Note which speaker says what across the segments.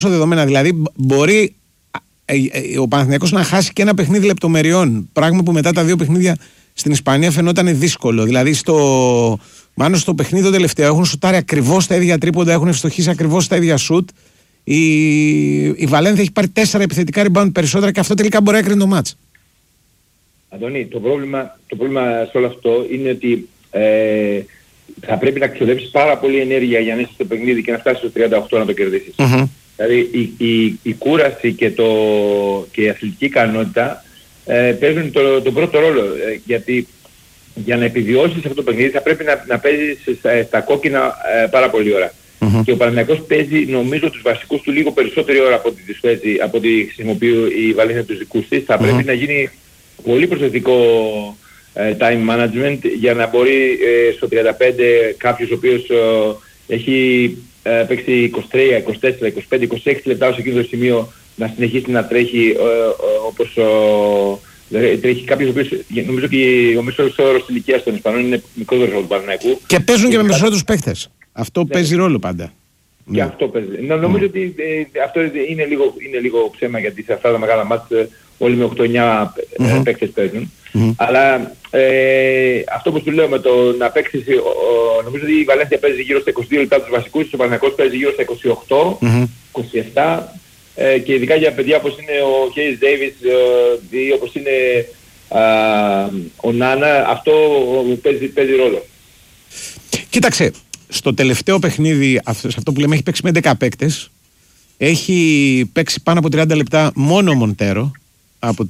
Speaker 1: δεδομένα. Δηλαδή, μπορεί ο Παναθηναϊκός να χάσει και ένα παιχνίδι λεπτομεριών. Πράγμα που μετά τα δύο παιχνίδια στην Ισπανία φαινόταν δύσκολο. Δηλαδή, μάλλον στο παιχνίδι το τελευταίο έχουν σουτάρει ακριβώς τα ίδια τρίποντα, έχουν ευστοχήσει ακριβώς τα ίδια σουτ. Η Βαλένθια έχει πάρει 4 επιθετικά rebound περισσότερα και αυτό τελικά μπορεί να έκρινε το μάτς.
Speaker 2: Αντώνη, το πρόβλημα σε όλο αυτό είναι ότι θα πρέπει να ξοδέψεις πάρα πολύ ενέργεια για να είσαι στο παιχνίδι και να φτάσεις στο 38 να το κερδίσεις. Δηλαδή η κούραση και η αθλητική ικανότητα παίζουν τον πρώτο ρόλο. Γιατί για να επιβιώσεις αυτό το παιχνίδι θα πρέπει να παίζεις στα κόκκινα πάρα πολύ ώρα. Και ο Παναθηναϊκός παίζει νομίζω τους βασικούς του λίγο περισσότερη ώρα από ό,τι χρησιμοποιεί η Βαλένθια τους δικούς της. Θα πρέπει να γίνει πολύ προσεκτικό time management για να μπορεί στο 35 κάποιος ο οποίος έχει παίξει 23, 24, 25, 26 λεπτά ως εκείνο το σημείο να συνεχίσει να τρέχει όπως τρέχει κάποιος ο οποίος νομίζω και ο μέσος όρος ηλικίας των Ισπανών είναι μικρότερος από του Παναθηναϊκού.
Speaker 1: Και παίζουν και με περισσότερους παίχτες. Αυτό παίζει ρόλο πάντα.
Speaker 2: Και αυτό παίζει. Νομίζω ότι αυτό είναι λίγο ψέμα γιατί σε αυτά τα μεγάλα μάτς όλοι με 8-9 παίκτες παίζουν. Αλλά αυτό που σου λέω με το να παίξεις, νομίζω ότι η Βαλένθια παίζει γύρω στα 22 λεπτά τους βασικούς, ο Παναθηναϊκός παίζει γύρω στα 28, 27 και ειδικά για παιδιά όπως είναι ο Χέις Ντέιβις ή όπως είναι ο Νάνα, αυτό παίζει ρόλο.
Speaker 1: Κοίταξε, στο τελευταίο παιχνίδι, σε αυτό που λέμε, έχει παίξει με 11 παίκτες. Έχει παίξει πάνω από 30 λεπτά μόνο ο Μοντέρο από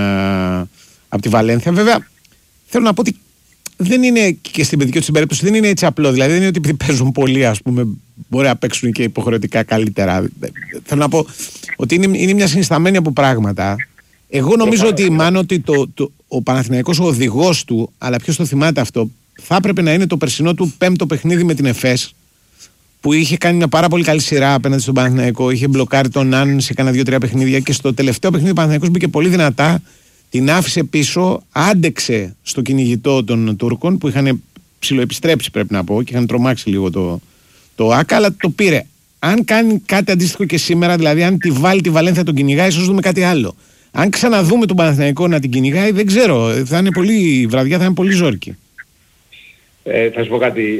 Speaker 1: τη Βαλένθια. Βέβαια, θέλω να πω ότι δεν είναι και στην παιδική του περίπτωση, δεν είναι έτσι απλό. Δηλαδή, δεν είναι ότι επειδή παίζουν πολύ, ας πούμε, μπορεί να παίξουν και υποχρεωτικά καλύτερα. Θέλω να πω ότι είναι μια συνισταμένη από πράγματα. Εγώ νομίζω ότι μάλλον ότι ο Παναθηναϊκός, ο οδηγός του, αλλά ποιος το θυμάται αυτό, θα έπρεπε να είναι το περσινό του 5ο παιχνίδι με την ΕΦΕΣ, που είχε κάνει μια πάρα πολύ καλή σειρά απέναντι στον Παναθηναϊκό, είχε μπλοκάρει τον Αν σε κάνα 2-3 παιχνίδια και στο τελευταίο παιχνίδι ο Παναθηναϊκός μπήκε πολύ δυνατά, την άφησε πίσω, άντεξε στο κυνηγητό των Τούρκων που είχαν ψιλοεπιστρέψει πρέπει να πω και είχαν τρομάξει λίγο το ΆΚΑ, αλλά το πήρε. Αν κάνει κάτι αντίστοιχο και σήμερα, δηλαδή αν τη βάλει τη Βαλένθια τον κυνηγάει, ίσως δούμε κάτι άλλο. Αν ξαναδούμε τον Παναθηναϊκό να την κυνηγάει, δεν ξέρω, η βραδιά θα είναι πολύ ζόρικη.
Speaker 2: Θα σου πω κάτι,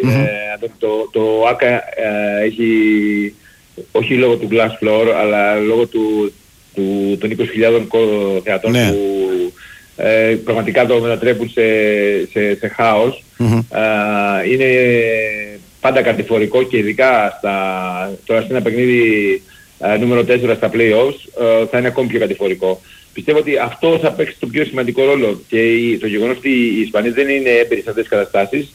Speaker 2: το ΆΚΑ έχει, όχι λόγω του glass floor, αλλά λόγω των 20.000 θεατών που πραγματικά το μετατρέπουν σε χάος. Είναι πάντα κατηφορικό και ειδικά τώρα σε ένα παιχνίδι νούμερο 4 στα play-offs θα είναι ακόμη πιο κατηφορικό. Πιστεύω ότι αυτό θα παίξει το πιο σημαντικό ρόλο και το γεγονός ότι οι Ισπανοί δεν είναι έμπειροι σε αυτές τις καταστάσεις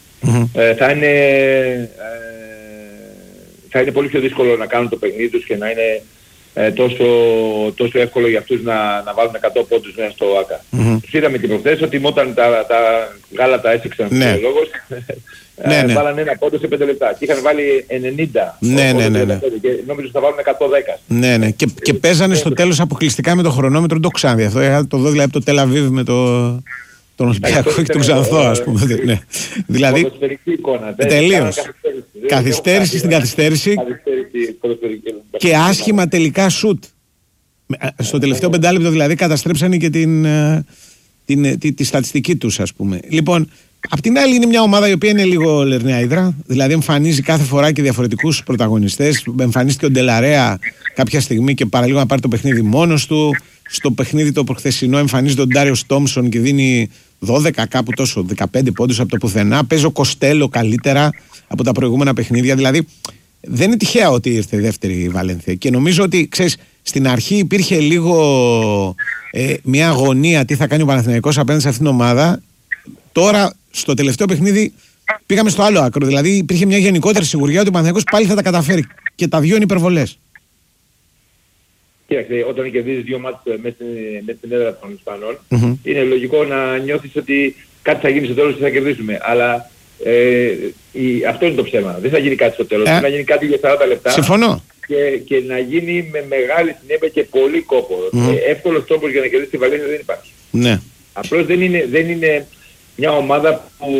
Speaker 2: θα είναι πολύ πιο δύσκολο να κάνουν το παιχνίδι τους και να είναι τόσο εύκολο για αυτούς να βάλουν 100 πόντους μέσα στο ΆΚΑ. Τους είδαμε και προχθές ότι όταν τα γάλατα έσυξαν στους λόγους βάλανε ένα πόντο σε 5 λεπτά και είχαν βάλει 90 και νόμιζα θα βάλουν 110.
Speaker 1: Ναι. Και παίζανε στο τέλος αποκλειστικά με το χρονόμετρο το Ξάνδη. Αυτό είχα το δω δηλαδή από το Τελαβίβ με τον Ολυμπιακό και τον Ξανθό, ας πούμε. Δηλαδή, τελείως. Καθυστέρηση στην καθυστέρηση και άσχημα τελικά σουτ. Στο τελευταίο πεντάλεπτο δηλαδή καταστρέψανε και τη στατιστική τους, ας πούμε. Λοιπόν, απ' την άλλη είναι μια ομάδα η οποία είναι λίγο λερναία ύδρα, δηλαδή εμφανίζει κάθε φορά και διαφορετικούς πρωταγωνιστές. Εμφανίστηκε ο Ντελαρέα κάποια στιγμή και παραλίγο να πάρει το παιχνίδι μόνος του. Στο παιχνίδι το προχθεσινό εμφανίζεται ο Ντάριος Τόμψον και δίνει 12 κάπου τόσο, 15 πόντους από το πουθενά. Παίζει ο Κοστέλο καλύτερα από τα προηγούμενα παιχνίδια. Δηλαδή δεν είναι τυχαία ότι ήρθε η δεύτερη Βαλένθια. Και νομίζω ότι, ξέρεις, στην αρχή υπήρχε λίγο μια αγωνία τι θα κάνει ο Παναθηναϊκός απέναντι σε αυτήν την ομάδα. Τώρα, στο τελευταίο παιχνίδι, πήγαμε στο άλλο άκρο. Δηλαδή υπήρχε μια γενικότερη σιγουριά ότι ο Παναθηναϊκός πάλι θα τα καταφέρει. Και τα δύο είναι υπερβολές.
Speaker 2: Κοίταξε, όταν κερδίζεις 2 μάτς μέσα στην έδρα των Ισπανών, είναι λογικό να νιώθεις ότι κάτι θα γίνει στο τέλος και θα κερδίσουμε. Αλλά αυτό είναι το ψέμα. Δεν θα γίνει κάτι στο τέλος. Πρέπει να γίνει κάτι για 40 λεπτά.
Speaker 1: Συμφωνώ.
Speaker 2: Και να γίνει με μεγάλη συνέπεια και πολύ κόπο. Εύκολος τρόπος για να κερδίσει τη Βαλένθια δεν υπάρχει.
Speaker 1: Ναι.
Speaker 2: Απλώς δεν είναι μια ομάδα που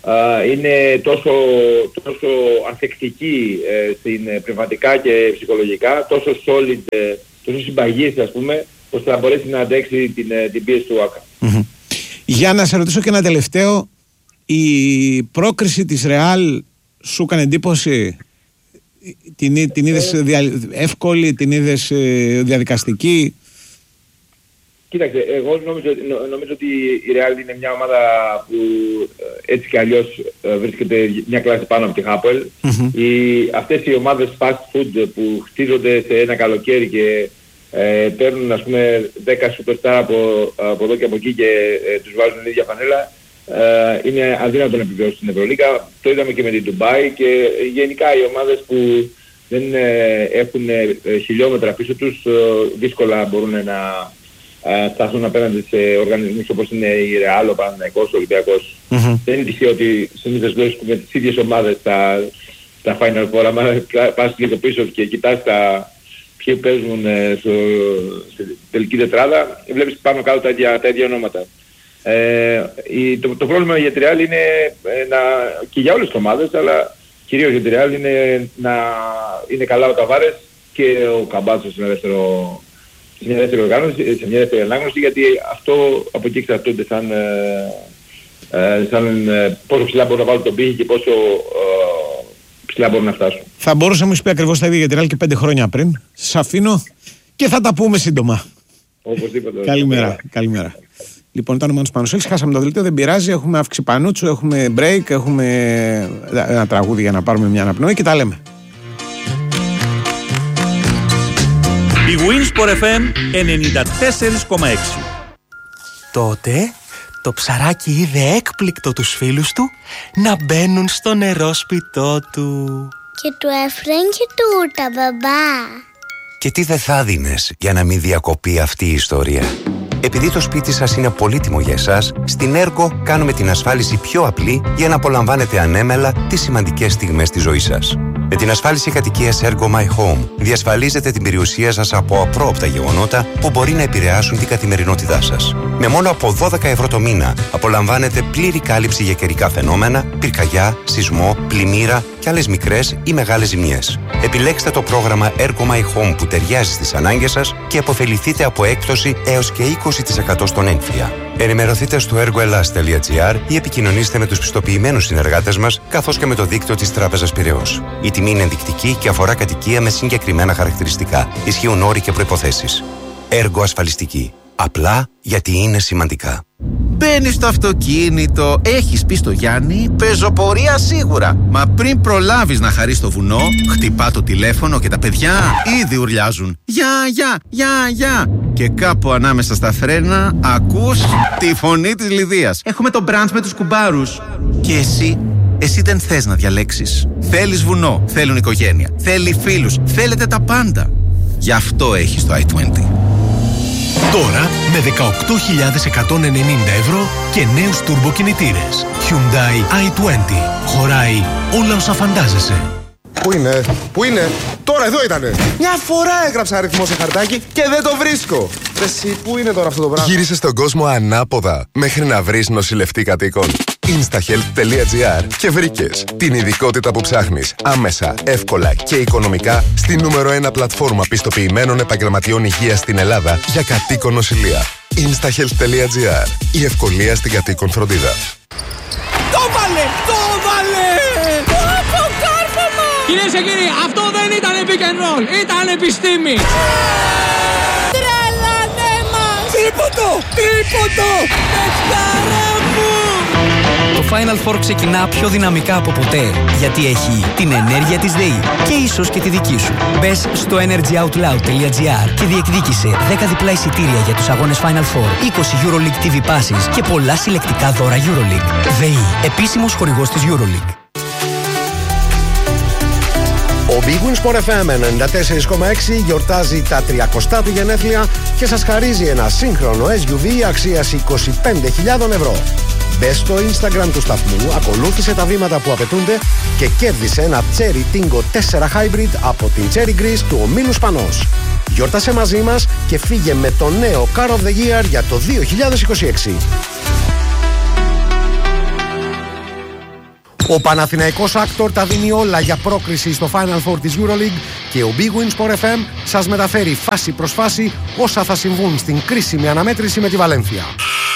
Speaker 2: είναι τόσο ανθεκτική πνευματικά και ψυχολογικά, τόσο solid, τόσο συμπαγής, ας πούμε, ώστε να μπορέσει να αντέξει την πίεση του ΆΚΑ.
Speaker 1: Για να σε ρωτήσω και ένα τελευταίο, η πρόκριση της Ρεάλ σου έκανε εντύπωση? Την είδες εύκολη, την είδες διαδικαστική?
Speaker 2: Κοίταξε, εγώ νομίζω ότι η Real είναι μια ομάδα που έτσι κι αλλιώς βρίσκεται μια κλάση πάνω από τη Hapoel. Αυτές οι ομάδες fast food που χτίζονται σε ένα καλοκαίρι και παίρνουν, ας πούμε, 10 superstar από εδώ και από εκεί και τους βάζουν την ίδια φανέλα, είναι αδύνατο να επιβιώσουν στην Ευρωλίγα. Το είδαμε και με την Ντουμπάι, και γενικά οι ομάδες που δεν έχουν χιλιόμετρα πίσω τους δύσκολα μπορούν να σταθούν απέναντι σε οργανισμούς όπως είναι η Real, ο Παναθηναϊκός, ο Ολυμπιακός. Δεν είναι τυχαίο ότι συνήθως βρίσκουμε τις ίδιες ομάδες στα Final Four. Αν πας λίγο πίσω και κοιτάς ποιοι παίζουν στη τελική τετράδα, βλέπεις πάνω κάτω τα ίδια ονόματα. Το πρόβλημα για τη Real είναι και για όλες τις ομάδες, αλλά κυρίως για τη Real είναι να είναι καλά ο Ταβάρες και ο Καμπάτσος σε μια δεύτερη οργάνωση, σε μια δεύτερη ανάγνωση, γιατί αυτό από εκεί εξαρτούνται σαν πόσο ψηλά μπορούν να βάλουν τον πύχη και πόσο ψηλά μπορούν να φτάσουν. Θα
Speaker 1: μπορούσα να μου πει ακριβώς τα ίδια για τη Real και 5 χρόνια πριν. Σας αφήνω και θα τα πούμε σύντομα.
Speaker 2: Οπωσδήποτε.
Speaker 1: Καλημέρα. Λοιπόν, ήταν ο Μάνος Πανουσέλης, χάσαμε το δελτίο, δεν πειράζει, έχουμε αύξηση Πανούτσου, έχουμε break, έχουμε ένα τραγούδι για να πάρουμε μια αναπνοή και τα λέμε.
Speaker 3: Η Winsport FM 94,6.
Speaker 4: Τότε το ψαράκι είδε έκπληκτο τους φίλους του να μπαίνουν στο νερόσπιτό του.
Speaker 5: Και του έφεραν και τούρτα, μπαμπά.
Speaker 6: Και τι δεν θα δίνες για να μην διακοπεί αυτή η ιστορία? Επειδή το σπίτι σας είναι πολύτιμο για εσάς, στην Ergo κάνουμε την ασφάλιση πιο απλή για να απολαμβάνετε ανέμελα τις σημαντικές στιγμές της ζωής σας. Με την ασφάλιση κατοικίας Ergo My Home διασφαλίζετε την περιουσία σας από απρόοπτα γεγονότα που μπορεί να επηρεάσουν την καθημερινότητά σας. Με μόνο από 12 ευρώ το μήνα απολαμβάνετε πλήρη κάλυψη για καιρικά φαινόμενα, πυρκαγιά, σεισμό, πλημμύρα και άλλες μικρές ή μεγάλες ζημιές. Επιλέξτε το πρόγραμμα Ergo My Home που ταιριάζει στις ανάγκες σας και αποφεληθείτε από έκπτωση έως και 20% στον έμφυα. Ενημερωθείτε στο ergoelas.gr ή επικοινωνήστε με τους πιστοποιημένους συνεργάτες μας, καθώς και με το δίκτυο της Τράπεζας Πειραιώς. Η τιμή είναι ενδεικτική και αφορά κατοικία με συγκεκριμένα χαρακτηριστικά. Ισχύουν όροι και προϋποθέσεις. Έργο ασφαλιστική. Απλά γιατί είναι σημαντικά.
Speaker 7: Μπαίνεις στο αυτοκίνητο, έχεις πει στο Γιάννη, πεζοπορία σίγουρα. Μα πριν προλάβεις να χαρείς το βουνό, χτυπά το τηλέφωνο και τα παιδιά ήδη ουρλιάζουν. Γεια. Και κάπου ανάμεσα στα φρένα ακούς τη φωνή της Λιδίας. Έχουμε το μπραντς με τους κουμπάρους. Και εσύ δεν θες να διαλέξεις. Θέλεις βουνό, θέλουν οικογένεια, θέλει φίλους, θέλετε τα πάντα. Γι' αυτό έχεις το i20.
Speaker 8: Τώρα με 18.190 ευρώ και νέους τουρμποκινητήρες. Hyundai i20. Χωράει όλα όσα φαντάζεσαι.
Speaker 9: Πού είναι, τώρα εδώ ήτανε. Μια φορά έγραψα αριθμό σε χαρτάκι και δεν το βρίσκω. Εσύ, πού είναι τώρα αυτό το πράγμα?
Speaker 10: Γύρισε στον κόσμο ανάποδα μέχρι να βρεις νοσηλευτή κατοίκων. Instahealth.gr και βρήκες την ειδικότητα που ψάχνεις άμεσα, εύκολα και οικονομικά στη νούμερο 1 πλατφόρμα πιστοποιημένων επαγγελματιών υγείας στην Ελλάδα για κατοίκον νοσηλεία. Instahealth.gr. Η ευκολία στην κατοίκον φροντίδα.
Speaker 11: Το βάλε! Αποκάρφωμα! Κυρίες και κύριοι, αυτό δεν ήταν pick and roll, ήταν επιστήμη! Τρελάνε μας! Τρίποντο! Παιχτάρα μου!
Speaker 4: Το Final Four ξεκινά πιο δυναμικά από ποτέ, γιατί έχει την ενέργεια της ΔΕΗ και ίσως και τη δική σου. Μπες στο energyoutloud.gr και διεκδίκησε 10 διπλά εισιτήρια για τους αγώνες Final Four, 20 EuroLeague TV Passes και πολλά συλλεκτικά δώρα EuroLeague. ΔΕΗ, επίσημος χορηγός της EuroLeague.
Speaker 12: Ο Big Win Sport FM 94,6 γιορτάζει τα 30 του γενέθλια και σας χαρίζει ένα σύγχρονο SUV αξίας 25.000 ευρώ. Μπες στο Instagram του σταθμού, ακολούθησε τα βήματα που απαιτούνται και κέρδισε ένα Cherry Tingo 4 Hybrid από την Cherry Greece του ομίλου Σπανός. Γιόρτασε μαζί μας και φύγε με το νέο Car of the Year για το 2026. Ο Παναθηναϊκός Άκτορ τα δίνει όλα για πρόκριση στο Final Four της EuroLeague και ο Big Win Sport FM σας μεταφέρει φάση προς φάση όσα θα συμβούν στην κρίσιμη αναμέτρηση με τη Βαλένθια.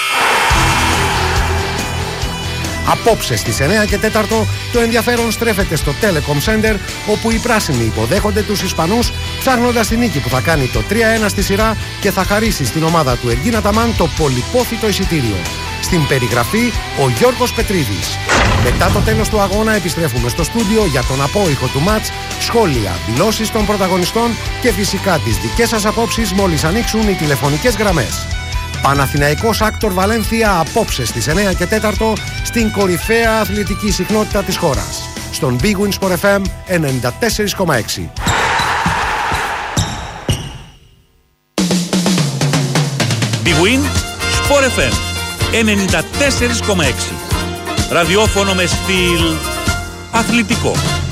Speaker 12: Απόψε στις 9 και 4 το ενδιαφέρον στρέφεται στο Telecom Center, όπου οι πράσινοι υποδέχονται τους Ισπανούς ψάχνοντας την νίκη που θα κάνει το 3-1 στη σειρά και θα χαρίσει στην ομάδα του Εργίνα Ταμάν το πολυπόθητο εισιτήριο. Στην περιγραφή ο Γιώργος Πετρίδης. Μετά το τέλος του αγώνα επιστρέφουμε στο στούντιο για τον απόϊχο του μάτς, σχόλια, δηλώσεις των πρωταγωνιστών και φυσικά τις δικές σας απόψεις μόλις ανοίξουν οι τηλεφωνικές γραμμές. Παναθηναϊκός Άκτορ Βαλένθια απόψε στις 9 και 4 στην κορυφαία αθλητική συχνότητα της χώρας. Στον Big Win Sport FM 94,6.
Speaker 3: Big Win Sport FM 94,6. Ραδιόφωνο με στυλ αθλητικό.